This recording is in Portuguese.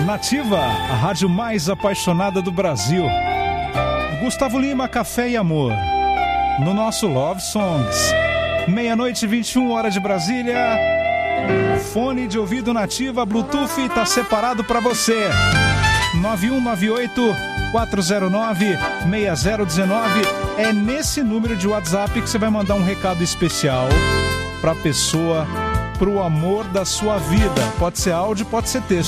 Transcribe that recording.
Nativa, a rádio mais apaixonada do Brasil. Gustavo Lima, Café e Amor. No nosso Love Songs. 00:21, hora de Brasília. Fone de ouvido Nativa, Bluetooth, tá separado para você. 9198-409-6019. É nesse número de WhatsApp que você vai mandar um recado especial pra pessoa, pro amor da sua vida. Pode ser áudio, pode ser texto.